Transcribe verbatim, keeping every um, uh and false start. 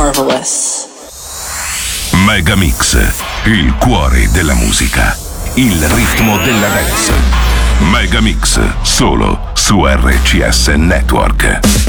marvelous. Megamix, il cuore della musica, il ritmo della dance. Megamix, solo su R C S Network.